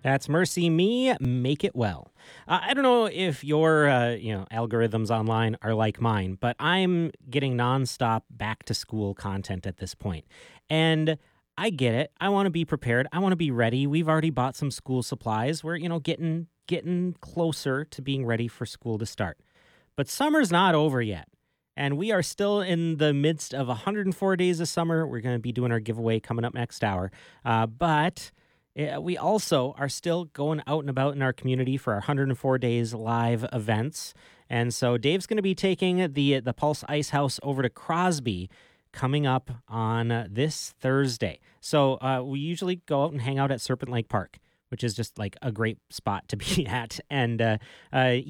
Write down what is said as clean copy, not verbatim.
That's Mercy Me, Make It Well. I don't know if your algorithms online are like mine, but I'm getting nonstop back to school content at this point. And I get it. I want to be prepared. I want to be ready. We've already bought some school supplies. We're, getting closer to being ready for school to start. But summer's not over yet. And we are still in the midst of 104 days of summer. We're going to be doing our giveaway coming up next hour. But we also are still going out and about in our community for our 104 days live events. And so Dave's going to be taking the Pulse Ice House over to Crosby coming up on this Thursday. So we usually go out and hang out at Serpent Lake Park, which is just like a great spot to be at. And